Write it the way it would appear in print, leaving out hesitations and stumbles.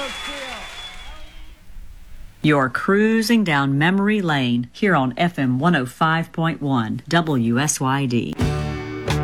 You're cruising down memory lane here on FM 105.1 WSYD.